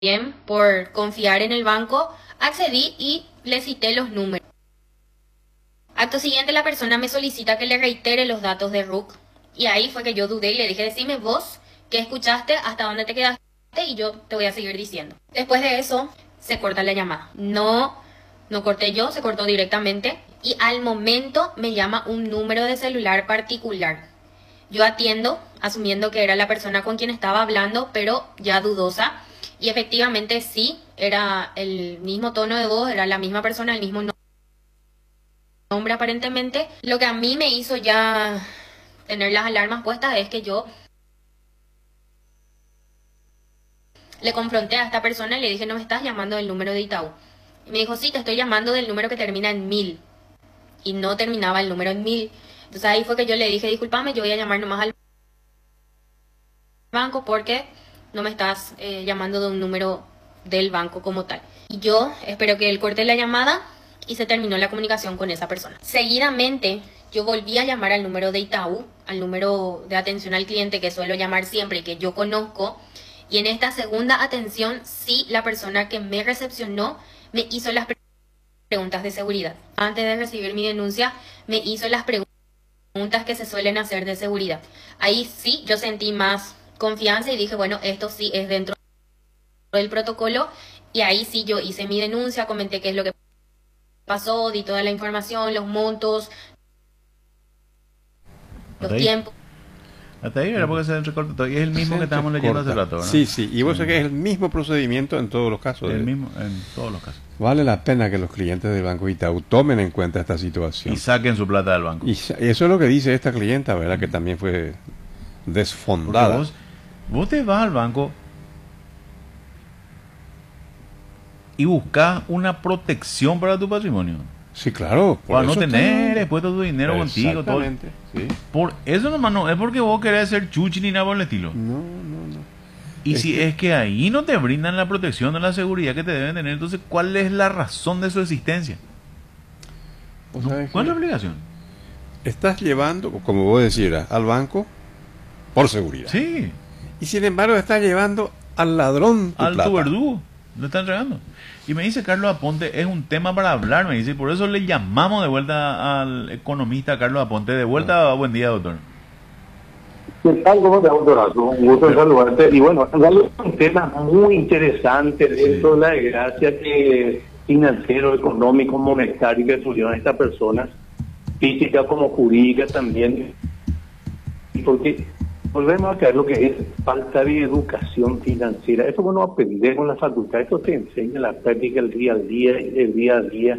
Bien, por confiar en el banco, accedí y le cité los números. Acto siguiente, la persona me solicita que le reitere los datos de RUC. Y ahí fue que yo dudé y le dije, decime vos qué escuchaste, hasta dónde te quedaste y yo te voy a seguir diciendo. Después de eso, se corta la llamada. No corté yo, se cortó directamente. Y al momento me llama un número de celular particular. Yo atiendo, asumiendo que era la persona con quien estaba hablando, pero ya dudosa. Y efectivamente sí, era el mismo tono de voz, era la misma persona, el mismo nombre aparentemente. Lo que a mí me hizo ya tener las alarmas puestas es que yo le confronté a esta persona y le dije, no me estás llamando del número de Itaú. Y me dijo, sí, te estoy llamando del número que termina en 1000. Y no terminaba el número en 1000. Entonces ahí fue que yo le dije, discúlpame, yo voy a llamar nomás al banco porque no me estás llamando de un número del banco como tal. Y yo espero que él corte la llamada y se terminó la comunicación con esa persona. Seguidamente yo volví a llamar al número de Itaú, al número de atención al cliente que suelo llamar siempre y que yo conozco. Y en esta segunda atención sí, la persona que me recepcionó me hizo las preguntas de seguridad. Antes de recibir mi denuncia me hizo las preguntas que se suelen hacer de seguridad. Ahí sí yo sentí más confianza y dije, bueno, esto sí es dentro del protocolo. Y ahí sí yo hice mi denuncia, comenté qué es lo que pasó, di toda la información, los montos, los tiempos. Hasta ahí era porque se recorta todo. Y es el mismo que estábamos leyendo hace rato, ¿no? Sí, sí. Y vos sabés que es el mismo procedimiento en todos los casos. El mismo en todos los casos. Vale la pena que los clientes del Banco Itaú tomen en cuenta esta situación. Y saquen su plata del banco. Y eso es lo que dice esta clienta, ¿verdad? Que también fue desfondada. Vos te vas al banco y buscas una protección para tu patrimonio. Sí, claro. Para no tener después todo tu dinero contigo. Exactamente. Todo. Sí. Por eso nomás no es porque vos querés ser chuchi ni nada por el estilo. No. Y si es que ahí no te brindan la protección o la seguridad que te deben tener, entonces ¿cuál es la razón de su existencia? ¿Cuál es la obligación? Estás llevando, como vos decías, al banco por seguridad. Sí. Y sin embargo estás llevando al ladrón tu verdugo. Lo están entregando. Y me dice Carlos Aponte, es un tema para hablar, me dice, y por eso le llamamos de vuelta al economista Carlos Aponte. De vuelta, buen día, doctor. ¿Qué tal? ¿Cómo te va, doctorazo? Un gusto de saludarte. Y bueno, es un tema muy interesante dentro de la desgracia que financiero, económico, monetario que tuvieron estas personas, física como jurídica también. Porque volvemos a caer lo que es falta de educación financiera. Eso bueno aprendemos en la facultad, esto te enseña la práctica, el día a día.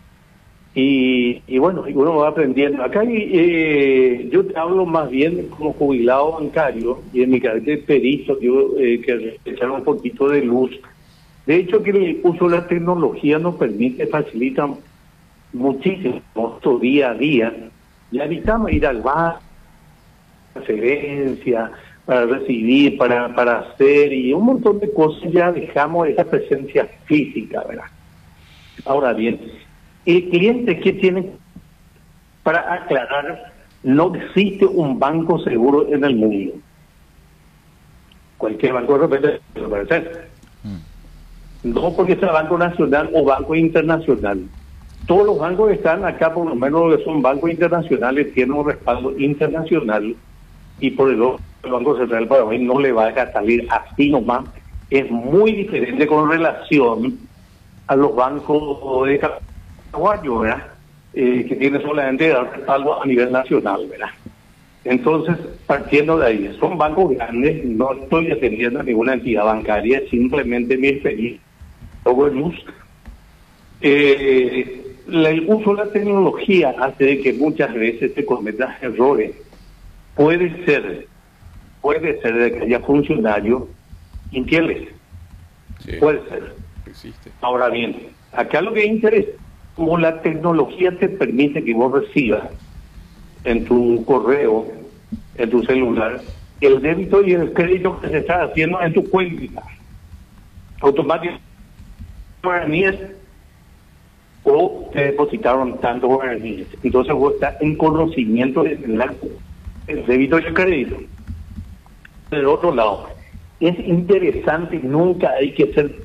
Y bueno, uno va aprendiendo. Acá yo te hablo más bien como jubilado bancario y en mi carácter de perito, yo que echar un poquito de luz. De hecho, que el uso de la tecnología nos permite, facilita muchísimo nuestro día a día. Ya evitamos ir al bar, transferencia, para recibir, para hacer y un montón de cosas, ya dejamos esa presencia física, ¿verdad? Ahora bien, el cliente que tiene, para aclarar, no existe un banco seguro en el mundo. Cualquier banco de repente puede ser. No porque sea banco nacional o banco internacional. Todos los bancos que están acá, por lo menos los que son bancos internacionales, tienen un respaldo internacional. Y por el Banco Central del Paraguay no le va a salir así nomás. Es muy diferente con relación a los bancos de paraguayos, ¿verdad? Que tienen solamente respaldo a nivel nacional, ¿verdad? Entonces, partiendo de ahí, son bancos grandes, no estoy defendiendo a ninguna entidad bancaria, simplemente mi experiencia. El uso de la tecnología hace de que muchas veces se cometan errores. Puede ser de que haya funcionarios infieles. Sí, puede ser. Existe. Ahora bien, acá lo que interesa, como la tecnología te permite que vos recibas en tu correo, en tu celular, el débito y el crédito que se está haciendo en tu cuenta, automáticamente guaraníes o te depositaron tantos guaraníes. Entonces vos estás en conocimiento de el débito y el crédito. Del otro lado, es interesante, nunca hay que ser